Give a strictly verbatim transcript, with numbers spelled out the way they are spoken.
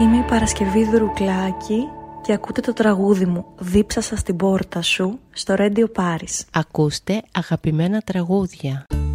Είμαι η Παρασκευή Δρουκλάκη και ακούτε το τραγούδι μου «Δίψασα στην πόρτα σου» στο Radio Paris. Ακούστε αγαπημένα τραγούδια.